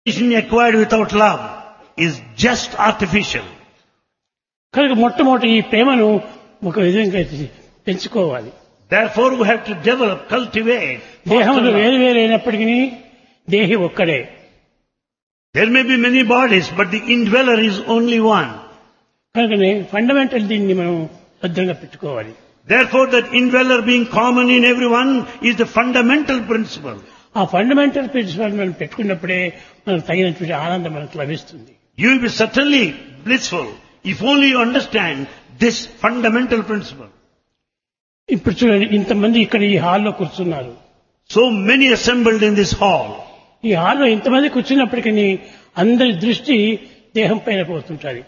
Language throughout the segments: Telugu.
Education acquired without love is just artificial. కనుక మొట్టమొదటి ఈ ప్రేమను ఒక విధంగా పెంచుకోవాలి. Therefore, we have to develop, cultivate. foster దేహములు love. వేరు వేరు అయినప్పటికీ దేహి ఒక్కడే. There may be many bodies, but the indweller is only one. కనుకనే ఫండమెంటల్ దీన్ని మనం భద్రంగా పెట్టుకోవాలి. Therefore, that indweller being common in everyone is the fundamental principle. ఆ ఫండమెంటల్ ప్రిన్సిపల్ మనం పెట్టుకున్నప్పుడే మనకు తగినటువంటి ఆనందం మనకు లభిస్తుంది. You will be certainly blissful if only you understand this fundamental principle. ఇప్పుడు చూడండి, ఇంతమంది ఇక్కడ ఈ హాల్లో కూర్చున్నారు. So many assembled in this hall. ఈ హాల్లో ఇంతమంది కూర్చున్నప్పటికీ అందరి దృష్టి దేహం పైన పోతుంటారు.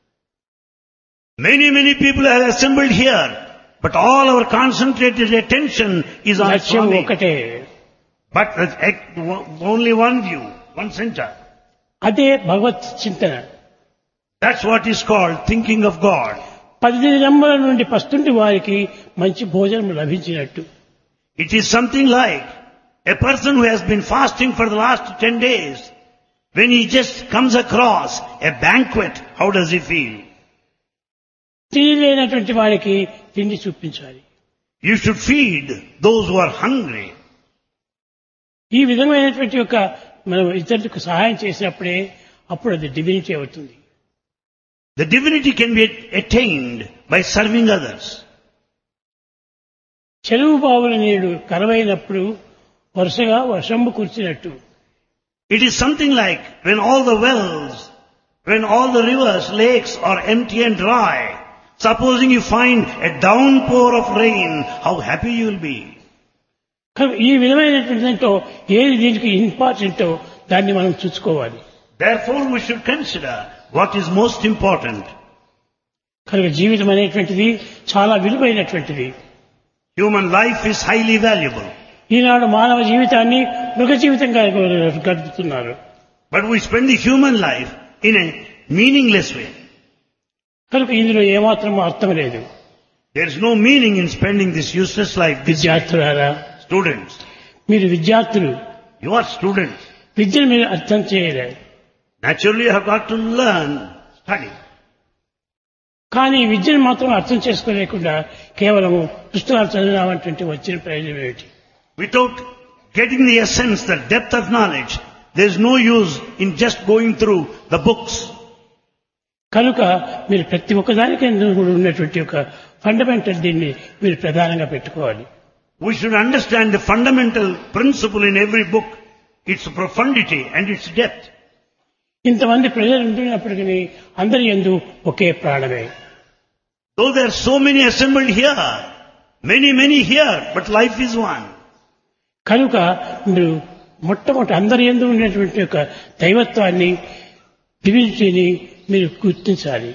Many people are assembled here, but all our concentrated attention is on లక్ష్యం Swami. ఒకటే. But only one view, one center. అదే భగవత్ చింతన. That's what is called thinking of God. 10 దినముల నుండి పస్తుంటి వారికి మంచి భోజనం లభించినట్టు. It is something like a person who has been fasting for the last 10 days. When he just comes across a banquet, how does he feel? తిండి లేనటువంటి వారికి తిండి చూపించాలి. You should feed those who are hungry. ఈ విధమైనటువంటి యొక్క మనం ఇతరులకు సహాయం చేసినప్పుడే అప్పుడు అది డివినిటీ అవుతుంది. The divinity can be attained by serving others. చెరువు బావుల నీరు కరువైనప్పుడు వరుసగా వర్షంబు కురిచినట్టు. It is something like when all the wells, when all the rivers, lakes are empty and dry. Supposing you find a downpour of rain, how happy you will be. ఈ విధమైనటువంటి దాంట్లో ఏది దీనికి ఇంపార్టెంటో దాన్ని మనం చూసుకోవాలి. Therefore, we should consider what is most important. కనుక జీవితం అనేటువంటిది చాలా విలువైనటువంటిది. Human life is highly valuable. ఈనాడు మానవ జీవితాన్ని మృగ జీవితంగా గడుపుతున్నారు. But we spend the human life in a meaningless way. కనుక ఇందులో ఏమాత్రం అర్థం లేదు. There is no meaning in spending this useless life. విద్యార్థులారా, Students, మీరు విద్యార్థులు, you are students. విద్యను మీరు అర్థం చేయలేదు. Naturally, you have got to learn, study. కానీ విద్యను మాత్రం అర్థం చేసుకోలేకుండా కేవలం పుస్తకాలు చదివినామంటే వచ్చిన ప్రయోజనం ఏమిటి? Without getting the essence, the depth of knowledge, there is no use in just going through the books. కనుక మీరు ప్రతి ఒక్కదానికి కూడా ఉన్నటువంటి ఒక ఫండమెంటల్ దీన్ని మీరు ప్రధానంగా పెట్టుకోవాలి. We should understand the fundamental principle in every book, its profundity and its depth. ఇంతమంది ప్రజలు ఉంటున్నప్పటికీ అందరి యందు ఒకే ప్రాణమే. Though there are so many assembled here, many here, but life is one. కనుక మీరు మొట్టమొదటి అందరి యందు ఉన్నటువంటి ఒక దైవత్వాన్ని, డివినిటీని మీరు గుర్తించాలి.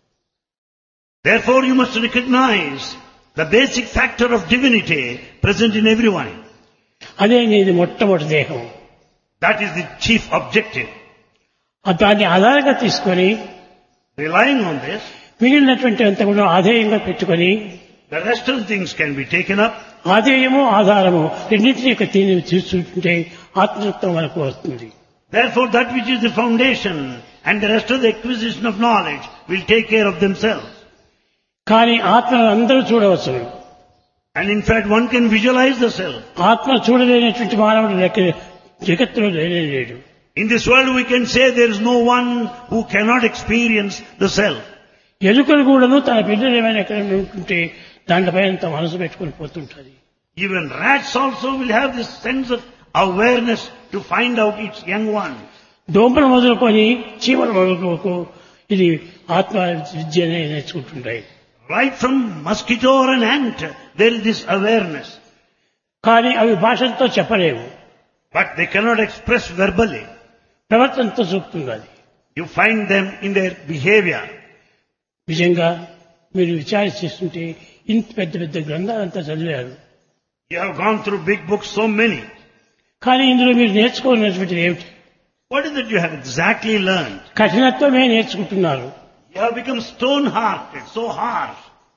Therefore, you must recognize the basic factor of divinity present in everyone. అదే నీది మొట్టమొదటి దేహం. That is the chief objective. దాన్ని ఆధారంగా తీసుకొని Relying on this, మిగిలినటువంటి అంతా కూడా ఆధేయంగా పెట్టుకొని the rest of the things can be taken up. ఆధేయము ఆధారము రెండింటినీ యొక్క దీన్ని చూస్తుంటే ఆత్మతత్వం మనకు వస్తుంది. Therefore, that which is the foundation and the rest of the acquisition of knowledge will take care of themselves. కానీ ఆత్మను అందరూ చూడవచ్చు. And in fact, one can visualize the self. ఆత్మ చూడలేనటువంటి మానవుడు జగత్తులో లేడు. In this world, we can say there is no one who cannot experience the self. ఎలుకలు కూడాను తన పిల్లలు ఏమైనా ఎక్కడ ఉంటుంటే దాంట్లపైన మనసు పెట్టుకుని పోతుంటుంది. Even rats also will have this sense of awareness to find out its young ones. దోమలు మొదలుకొని చీమలు మొదలుకోకు ఇది ఆత్మ విద్యనే నేర్చుకుంటుంటాయి. Right from mosquito or an ant, there is this awareness. కానీ అవి భాషలతో చెప్పలేవు. But they cannot express verbally. ప్రవర్తనతో చూపుతున్నది. You find them in their behavior. నిజంగా మీరు విచారిస్తుంటే ఇంత పెద్ద పెద్ద గ్రంథాలంతా చదివారు. You have gone through big books, so many. కానీ ఇందులో మీరు నేర్చుకోవాల్సినటువంటిది ఏమిటి? What is it you have exactly learned? కఠినత్వమే నేర్చుకుంటున్నారు. You have become stone-hearted, so harsh.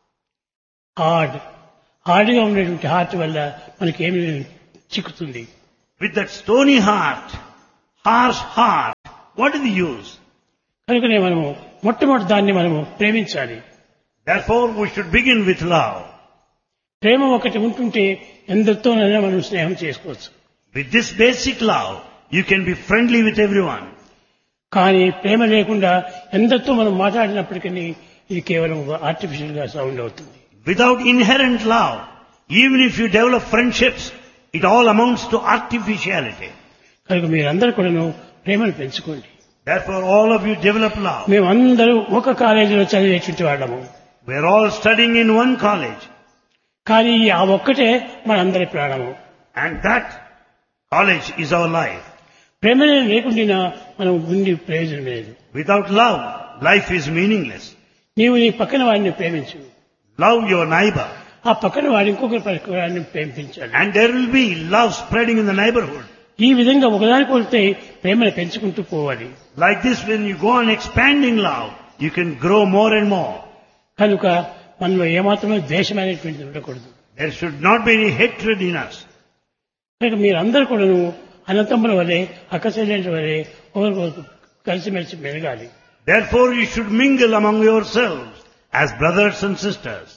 హార్డ్గా ఉండేటువంటి హార్ట్ వల్ల మనకి ఏమి చిక్కుతుంది? With that stony heart, harsh heart, what is the use? కనుకనే మనము మొట్టమొదటి దాన్ని మనము ప్రేమించాలి. Therefore, we should begin with love. ప్రేమ ఒకటి ఉంటుంటే ఎందరితోనైనా మనం స్నేహం చేసుకోవచ్చు. With this basic love, you can be friendly with everyone. కానీ ప్రేమ లేకుండా ఎందరితో మనం మాట్లాడినప్పటికీ ఇది కేవలం ఆర్టిఫిషియల్ గా సౌండ్ అవుతుంది. Without inherent love, even if you develop friendships, it all amounts to artificiality. కనుక మీరందరూ కూడాను ప్రేమను పెంచుకోండి. Therefore, all of you develop love. మేమందరూ ఒక కాలేజీలో చదివేటువంటి వాళ్ళము. We are all studying in one college. కానీ ఆ ఒక్కటే మనందరి ప్రాణము. And that college is our life. ప్రేమనే లేకుండా మనం ఉండి ప్రయోజనం లేదు. Without love, life is meaningless. నీవు నీ పక్కన వాడిని ప్రేమించు. Love your neighbor. ఆ పక్కన వాడి ఇంకొకరి పక్కన వాడిని ప్రేమించాలి. And there will be love spreading in the neighborhood. ఈ విధంగా ఒకదానికి కొలితే ప్రేమను పెంచుకుంటూ పోవాలి. Like this, when you go on expanding love, you can grow more and more. కనుక మనలో ఏమాత్రమే ద్వేషమైనటువంటిది ఉండకూడదు. There should not be any hatred in us. కనుక మీరందరూ కూడాను అన్నతమ్ముల వలె అక్కచెల్లెళ్ళ వలె ఒకరికొకరు కలిసిమెలిసి మెలగాలి. Therefore, you should mingle among yourselves as brothers and sisters.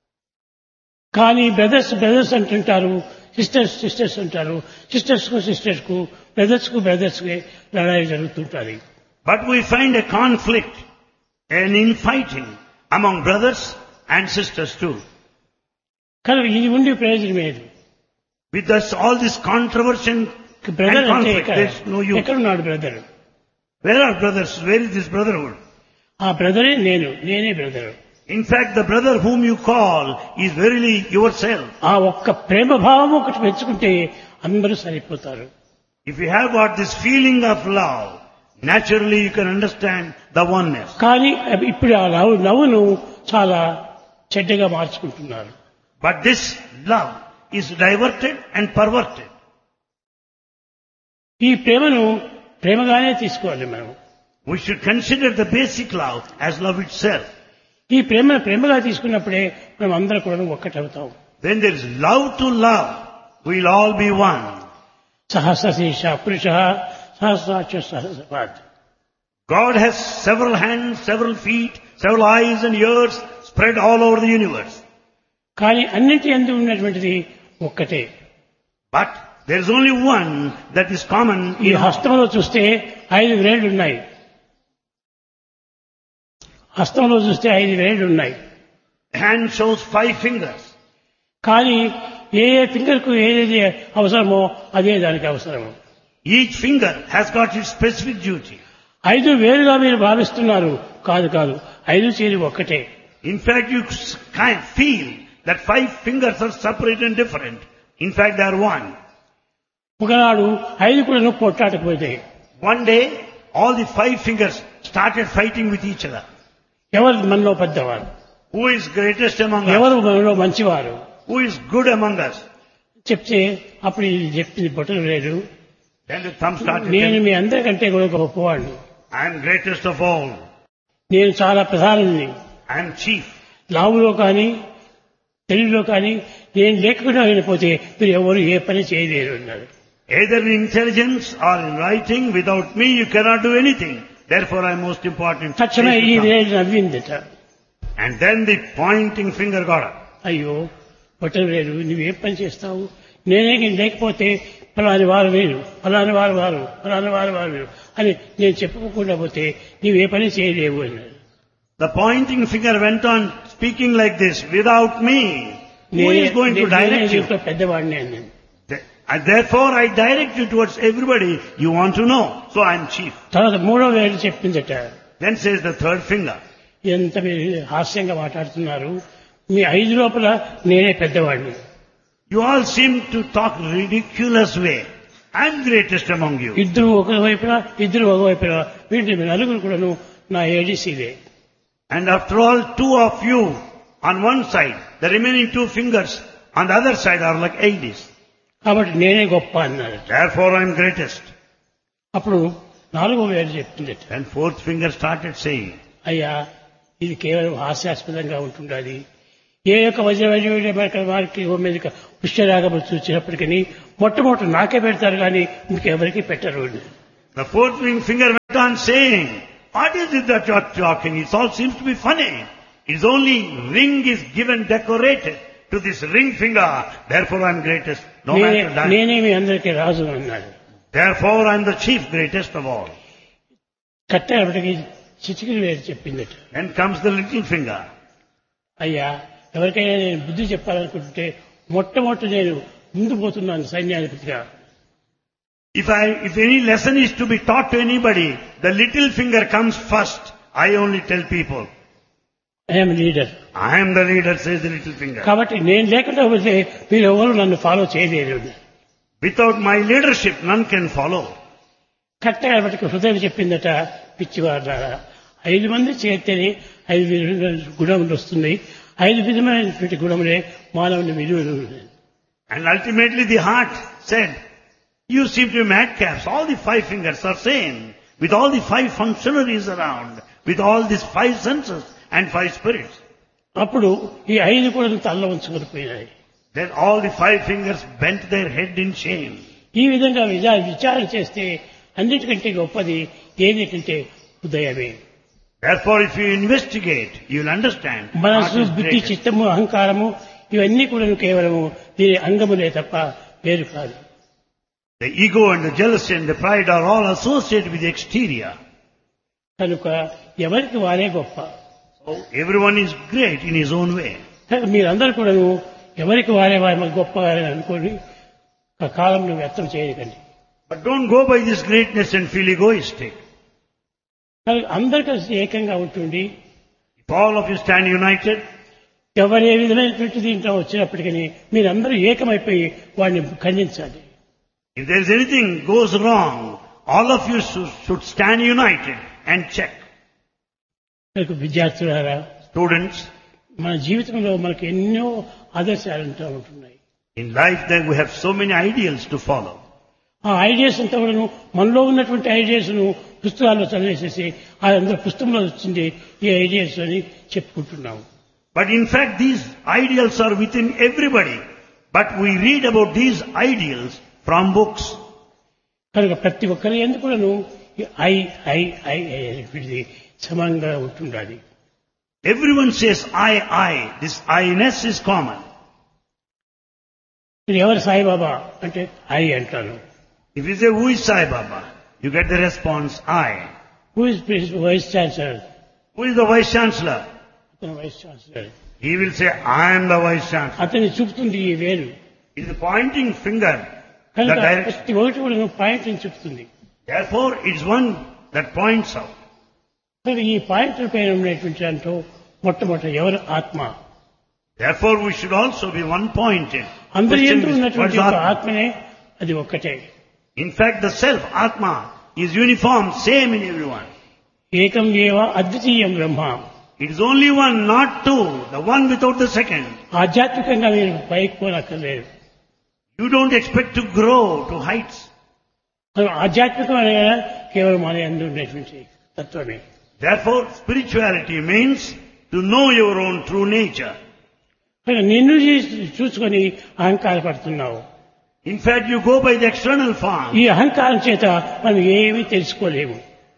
కానీ బ్రదర్స్ అంటుంటారు, సిస్టర్స్ అంటారు. సిస్టర్స్ కు బ్రదర్స్ కి లడాయి జరుగుతుంటారు. But we find a conflict, an infighting among brothers and sisters too. కనుక ఇది ఉండి ప్రయోజనం లేదు. With us, all this controversy and brother అంటే conflict, there is no use. ఎక్కడున్నాడు brother? Where are brothers? Where is this brotherhood? ఆ బ్రదరే నేనే brother. In fact, the brother whom you call is verily yourself. ఆ ఒక్క ప్రేమ భావం ఒకటి పెంచుకుంటే అందరూ సరిపోతారు. If you have got this feeling of love, naturally you can understand the oneness. కానీ ఇప్పుడు ఆ నవ్వును చాలా చెడ్డగా మార్చుకుంటున్నారు. But this love is diverted and perverted. ఈ ప్రేమను ప్రేమగానే తీసుకోవాలి మనం. We should consider the basic love as love itself. ఈ ప్రేమను ప్రేమగా తీసుకున్నప్పుడే మనం అందరూ కూడా ఒక్కటవుతాం. When there is love to love, we'll all be one. సహస్రశీర్ష పురుష సహస్రాక్ష సహస్రపాద్. God has several hands, several feet, several eyes and ears spread all over the universe. కానీ అన్నింటి యందు ఉన్నటువంటిది ఒక్కటే. But there is only one that is common. ఈ హస్తంలో చూస్తే 5 వేళ్లు ఉన్నాయి. హస్తంలో చూస్తే 5 వేళ్లు ఉన్నాయి. Hand shows 5 fingers. కానీ ఏ ఫింగర్ కు ఏది అవసరమో అదే దానికి అవసరము. Each finger has got its specific duty. 5 వేలుగా మీరు భావిస్తున్నారు. కాదు 5 చేరి ఒక్కటే. In fact, you kind of feel that 5 fingers are separate and different. In fact, they are one. ఒకనాడు 5 కూడా పొట్టాటకు పోతాయి. One day, all the 5 fingers started fighting with each other. ఎవరు మనలో పెద్దవారు? Who is greatest among us? ఎవరు మనలో మంచివారు? Who is good among us? చెప్తే అప్పుడు ఇది చెప్పింది బొట్టలు లేదు. Then the thumb started. నేను మీ అందరికంటే కూడా గొప్పవాడిని. I am greatest of all. నేను చాలా ప్రధానుని. I am chief. లావులో కానీ తెలుగులో కానీ నేను లేకుండా వెళ్ళిపోతే మీరు ఎవరు ఏ పని చేయలేరు అన్నారు. Either in intelligence or in writing, without me you cannot do anything. Therefore I am most important. తక్షణమే ఈ వేలు నవ్విందట. And then the pointing finger got up. అయ్యో బొట్టలు లేదు, నువ్వేం పని చేస్తావు? నేనే లేకపోతే ఫలాని వారు వేరు, ఫలాని వారు వేరు అని నేను చెప్పుకోకుండా పోతే నీవే పని చేయలేవు అన్నాడు. The pointing finger went on speaking like this, without me, who is going to direct you? పెద్దవాడిని అన్నాను. And therefore I direct you towards everybody you want to know. So I am chief. తర్వాత 3వ వేలు చెప్పిందట. Then says the 3rd finger. ఎంత మీరు హాస్యంగా మాట్లాడుతున్నారు, మీ 5 లోపల నేనే పెద్దవాడిని. You all seem to talk ridiculous way. I am greatest among you. ఇద్దరు ఒకవైపున వీటి నలుగురు కూడాను నా ఏడీసీలే. And after all, 2 of you on one side, the remaining 2 fingers on the other side are like ADs. కాబట్టి నేనే గొప్ప అన్నాడు. Therefore I am greatest. అప్పుడు 4వ వేలు చెప్తుందట. And 4th finger started saying, అయ్యా ఇది కేవలం హాస్యాస్పదంగా ఉంటుండాలి. ఏ యొక్క వారికి మీద పుష్యరాగములు చూసినప్పటికీ మొట్టమొదటి నాకే పెడతారు కానీ ఇంకెవరికి పెట్టరు. The fourth finger went on saying, what is it that you are talking? It all seems to be funny. It is only ring is given decorated to this ring finger. Therefore I am greatest. No matter that. నేనే మీ అందరికీ రాజు అన్నాడు. Therefore I am the chief, greatest of all. కట్టేపటికి చిటికిన వేలు చెప్పిందట. Then comes the little finger. అయ్యా, ఎవరికైనా నేను బుద్ధి చెప్పాలనుకుంటుంటే మొట్టమొదటి నేను ముందు పోతున్నాను సైన్యాధిపతిగా. If any lesson is to be taught to anybody, the little finger comes first. I only tell people. I'm leader. I am the leader, says the little finger. కాబట్టి నేను లేకుండా పోతే మీరు ఎవరు నన్ను ఫాలో చేయలేరు. Without my leadership, none can follow. కట్టేపటికి హృదయం చెప్పిందట, పిచ్చివాడారా, 5 మంది చేస్తేనే 5 విధమైన గుణములు వస్తున్నాయి. 5 విధమైనటువంటి గుణములే మానవుని విలువలు. And ultimately the heart said, you seem to be madcaps. All the 5 fingers are same. With all the 5 functionaries around. With all these 5 senses and 5 spirits. అప్పుడు ఈ 5 కూడా తల్ల ఉంచుకొని పోయినాయి. Then all the 5 fingers bent their head in shame. ఈ విధంగా విచారణ చేస్తే అన్నిటికంటే గొప్పది ఏమిటంటే హృదయమే. Therefore if you investigate, you will understand. మనసు, బుద్ధి, చిత్తము, అహంకారము ఇవన్నీ కూడా కేవలము దీని అంగములే తప్ప వేరు కాదు. The ego and the jealousy and the pride are all associated with the exterior. కనుక ఎవరికి వారే గొప్ప. So everyone is great in his own way. మీరందరూ కూడా ఎవరికి వారే వారి గొప్ప అనుకోని ఆ కాలంలో వ్యర్థం చేయకండి. But don't go by this greatness and feel egoistic. అందరు కలిసి ఏకంగా ఉంటుంది. If all of you stand united, ఎవరు ఏ విధమైనటువంటి దీంట్లో వచ్చినప్పటికీ మీరందరూ ఏకమైపోయి వాడిని ఖండించాలి. if there is anything goes wrong, all of you should stand united and check. విద్యార్థులారా, Students, మన జీవితంలో మనకు ఎన్నో ఆదర్శాలు ఉంటున్నాయి. in life then we have so many ideals to follow. ఆ ఐడియాస్ అంతా కూడా మనలో ఉన్నటువంటి ఐడియాస్ ను పుస్తకాల్లో చదివేసేసి అందరూ పుస్తకంలో వచ్చింది ఈ ఐడియాస్ అని చెప్పుకుంటున్నాము. But in fact these ideals are within everybody. But we read about these ideals from books. కనుక ప్రతి ఒక్కరి ఎందుకు కూడాను ఐ ఐ ఐ అనేటువంటిది సమానంగా ఉంటుండాలి. Everyone says I. This I-ness is common. ఎవరు సాయిబాబా అంటే ఐ అంటాను. If you say who is Sai Baba, you get the response I. Who is vice chancellor? Who is the vice chancellor? అతను vice chancellor. He will say I am the vice chancellor. అతన్ని చూపుతుంది ఈ వేలు. It is a pointing finger. కనుక The direction. ప్రతి ఒకటి కూడా పాయింట్ అని చెప్తుంది. Therefore it is one that points out. కనుక ఈ పాయింట్ల పైన ఉన్నటువంటి దాంట్లో మొట్టమొదటి ఎవరు ఆత్మ. Therefore we should also be one pointed. అందరి Question ఎందు is, ఉన్నటువంటి what is ఒక Atma? ఆత్మనే అది ఒక్కటే. In fact the self, Atma, is uniform, same in everyone. ఏకం ఏవ అద్వితీయం బ్రహ్మ. It is only one, not two, the one without the second. ఆధ్యాత్మికంగా మీరు పైకి పోనక్కర్లేదు. You don't expect to grow to heights. ఆధ్యాత్మికం అనగా కేవలం మన యందు ఉండేటువంటి తత్వమే. Therefore spirituality means to know your own true nature. నిన్ను చూసుకొని అహంకారపడుతున్నావు. In fact you go by the external form. ఈ అహంకారం చేత మనం ఏమీ తెలుసుకోలేము.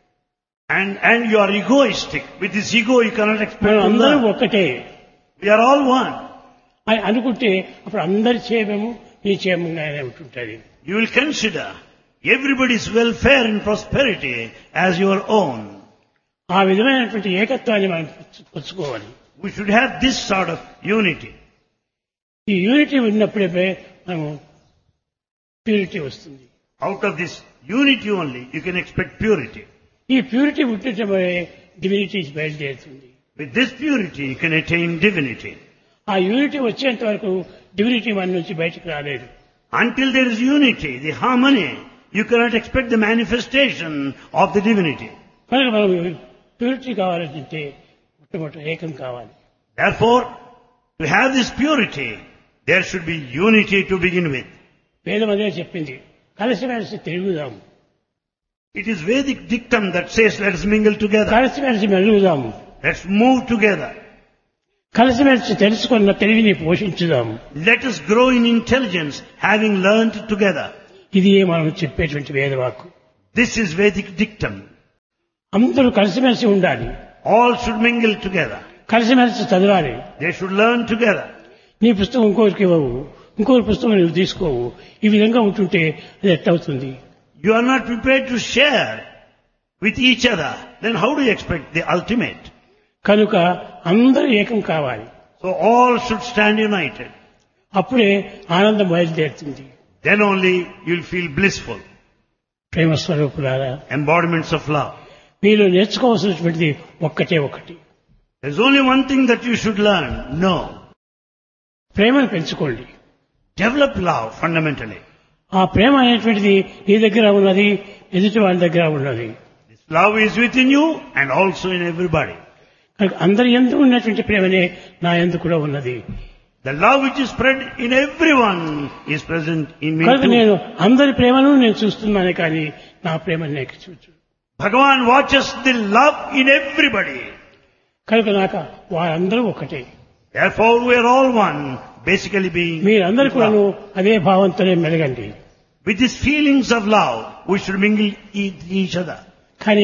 And you are egoistic. With this ego you cannot expect మనం to అందరం learn. ఒక్కటే We are all one. అని అనుకుంటే అప్పుడు అందరి క్షేమము నీ క్షేమంగానే ఉంటుంటుంది. You will consider everybody's welfare and prosperity as your own. ఆ విధమైనటువంటి ఏకత్వాన్ని మనం పుచ్చుకోవాలి. We should have this sort of unity. ఈ యూనిటీ ఉన్నప్పుడే మనము ప్యూరిటీ వస్తుంది. Out of this unity only you can expect purity. ఈ ప్యూరిటీ ఉంటే డివినిటీ బయలుదేరుతుంది. With this purity you can attain divinity. ఆ యూనిటీ వచ్చేంత వరకు డివినిటీ మన నుంచి బయటకు రాలేదు. Until there is unity, the harmony, you cannot expect the manifestation of the divinity. కనుక మనం ప్యూరిటీ కావాలంటే మొట్టమొదటి ఏకం కావాలి. Therefore, to have this purity, there should be unity to begin with. వేదం అదే చెప్పింది, కలిసిమెలిసి తిరుగుదాం. It is Vedic dictum that says let us mingle together. కలిసిమెలిసి మెలుగుదాం. Let's move together. కలిసిమెలిసి తెలుసుకున్న తెలివిని పోషించుదాం. Let us grow in intelligence having learned together. ఇది మనం చెప్పేటువంటి వేదవాక్కు. This is Vedic dictum. అందరూ కలిసిమెలిసి ఉండాలి, All should mingle together. కలిసిమెలిసి చదవాలి. They should learn together. నీ పుస్తకం ఇంకోరికి ఇవ్వవు, ఇంకోరి పుస్తకం నువ్వు తీసుకోవు. ఈ విధంగా ఉంటుంటే అది ఎట్టవుతుంది? You are not prepared to share with each other. Then how do you expect the ultimate? కనుక అందరూ ఏకం కావాలి. So all should stand united. అప్పుడే ఆనందం బయలుదేరుతుంది. Then only you'll feel blissful. ప్రేమ స్వరూపులారా, Embodiments of love. మీరు నేర్చుకోవాల్సినటువంటిది ఒక్కటే ఒకటి. There's only one thing that you should learn. No. ప్రేమను పెంచుకోండి. Develop love fundamentally. ఆ ప్రేమ అనేటువంటిది నీ దగ్గర ఉన్నది, ఎదుటి వాళ్ళ దగ్గర ఉన్నది. This love is within you and also in everybody. కనుక అందరి యందు ఉన్నటువంటి ప్రేమనే నా యందు కూడా ఉన్నది. The love which is spread in everyone is present in me కనుక too. నేను అందరి ప్రేమను నేను చూస్తున్నానే కానీ నా ప్రేమను నేను చూచు. Bhagavan watches the love in everybody. కనుక నాకు వారందరూ ఒకటే. Therefore we are all one, basically being మీరందరూ with కూడాను love. అదే భావంతోనే మెలగండి. With these feelings of love, we should mingle each other. కానీ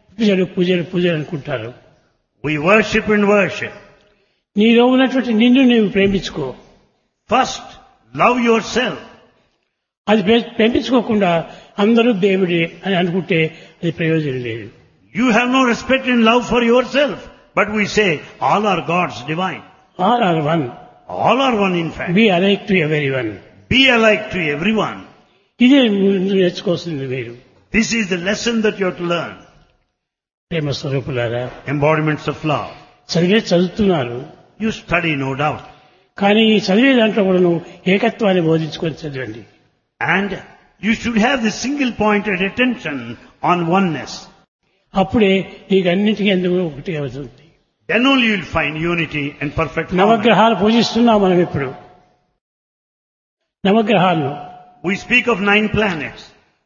పూజలు అనుకుంటారు. We worship and worship. నీలో ఉన్నటువంటి నిన్ను నీవు ప్రేమించుకో. First, love yourself. అది ప్రేమించుకోకుండా అందరూ దేవుడే అని అనుకుంటే అది ప్రయోజనం లేదు. You have no respect and love for yourself. But we say, all are gods divine. All are one. All are one in fact. B alike to everyone. Be alike to everyone. ఇదే నేర్చుకోవాల్సింది మీరు. This is the lesson that you have to learn. ప్రేమ స్వరూపులారా, Embodiments of love. చదువుతున్నారు. You study, no doubt. కానీ ఈ చదివే దాంట్లో కూడా నువ్వు ఏకత్వాన్ని బోధించుకొని చదవండి. And you should have the single pointed attention on oneness. అప్పుడే నీకు అన్నింటికీ ఎందుకు ఒకటి అవుతుంది. Then only you will find unity and perfect harmony. నవగ్రహాలు పూజిస్తున్నాం మనం ఇప్పుడు. నవగ్రహాలను We speak of 9 planets.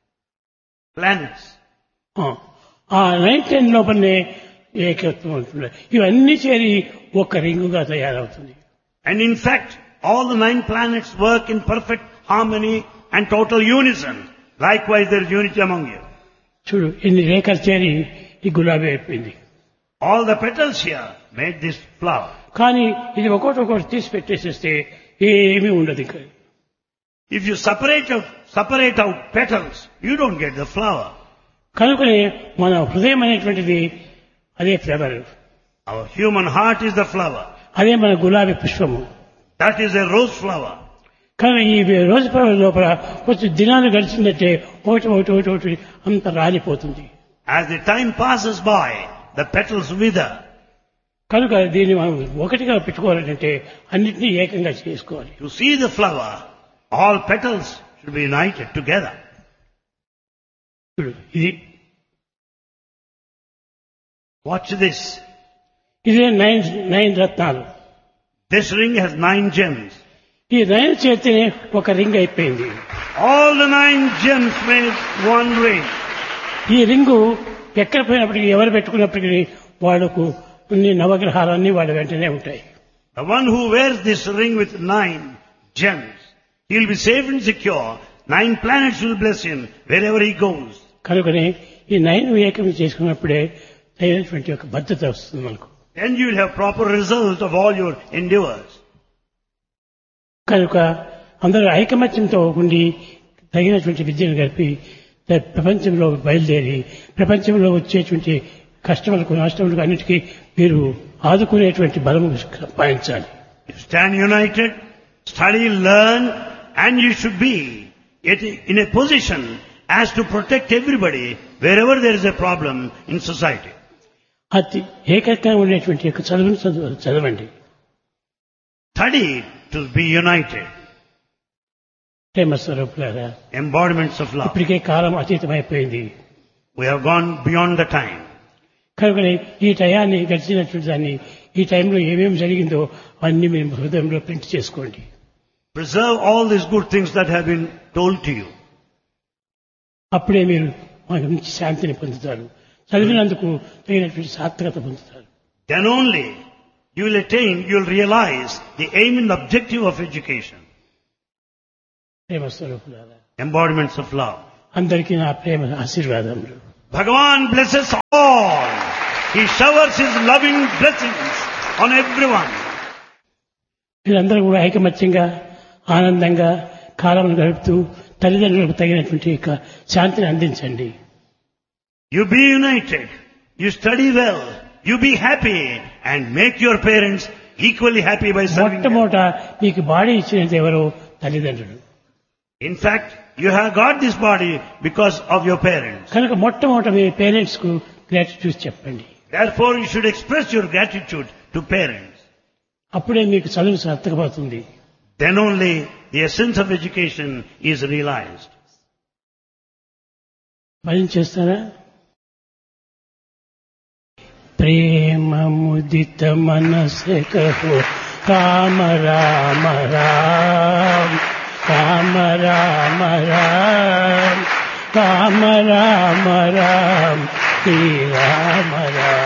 ఆ 9 లోపలనే ఏకత్వం ఉంటుంది. ఇవన్నీ చేరి ఒక రింగుగా తయారవుతుంది. And in fact, all the 9 planets work in perfect harmony and total unison. Likewise, there is unity among you. చూడు, ఇన్ని రేఖలు చేరి ఈ గులాబీ అయిపోయింది. All the petals here made this flower. కానీ ఇది ఒక్కొక్కటి తీసి పెట్టేసేస్తే ఏమీ ఉండదు ఇంకా. If you separate out petals, you don't get the flower. కనుకనే మన హృదయం అనేటువంటిది అదే flower. Our human heart is the flower. అదే మన గులాబీ పుష్పము. That is a rose flower. కానీ ఈ రోజు ఫ్లవర్ లోపల కొంచెం దినాలు గడిచిందంటే ఒకటి అంత రాలిపోతుంది. As the time passes by, the petals wither. కనుక దీన్ని మనం ఒకటిగా పెట్టుకోవాలంటే అన్నింటినీ ఏకంగా చేసుకోవాలి. To see the flower, all petals should be united together. ఇది Watch this. ఇదే 9 రత్నాలు. This ring has 9 gems. ఈ 9 చేతినే ఒక రింగ్ అయిపోయింది. All the 9 gems made one ring. ఈ రింగు ఎక్కడ పోయినప్పటికీ ఎవరు పెట్టుకున్నప్పటికీ వాళ్ళకు అన్ని నవగ్రహాలన్నీ వాళ్ళ వెంటనే ఉంటాయి. The one who wears this ring with 9 gems, he will be safe and secure. 9 planets will bless him wherever he goes. కనుకనే ఈ 9 ఏకం చేసుకున్నప్పుడే తగినటువంటి ఒక భద్రత వస్తుంది మనకు. Then you will have proper result of all your endeavors. కనుక అందరూ ఐకమత్యంతో ఉండి తగినటువంటి విద్యను గడిపి ప్రపంచంలో బయలుదేరి ప్రపంచంలో వచ్చేటువంటి కష్టములకు నష్టములకు అన్నిటికీ మీరు ఆదుకునేటువంటి బలము సంపాదించాలి. Stand united, study, learn, and you should be in a position as to protect everybody wherever there is a problem in society. అతి ఏకంగా ఉండేటువంటి యొక్క చదువును చదవండి. Study to be united. ప్రేమ స్వరూపులారా, Embodiments of love. ఇప్పటికే కాలం అతీతమైపోయింది. We have gone beyond the time. కనుకనే ఈ టయాన్ని గడిచినటువంటి దాన్ని ఈ టైంలో ఏమేమి జరిగిందో అన్ని మీరు హృదయంలో ప్రింట్ చేసుకోండి. Preserve all these good things that have been told to you. అప్పుడే మీరు మంచి శాంతిని పొందుతారు. చదివినందుకు తగినటువంటి సార్థకత పొందుతారు. Then only you will realize the aim and objective of education. ప్రేమ స్వరూపులారా, Embodiments of love. అందరికీ నా ప్రేమ ఆశీర్వాదములు. Bhagavan blesses all. He showers his loving blessings on everyone. వీళ్ళందరూ కూడా ఐకమత్యంగా ఆనందంగా కాలం గడుపుతూ తల్లిదండ్రులకు తగినటువంటి శాంతిని అందించండి. You be united. You study well. You be happy and make your parents equally happy by serving them. మొట్టమొదట మీకు బాడీ ఇచ్చినది ఎవరో తల్లిదండ్రులు. In fact, you have got this body because of your parents. కనుక మొట్టమొదట మీ పేరెంట్స్ కు గ్రాటిట్యూడ్ చెప్పండి. Therefore, you should express your gratitude to parents. అప్పుడే మీకు చదువు సార్థకమవుతుంది. Then only the essence of education is realized. భజన చేస్తారా? ప్రేమ ముదిత మనసే కహో రామ రామ రామ రామ రామ రామ రామ రామ రామ శ్రీ రామ రామ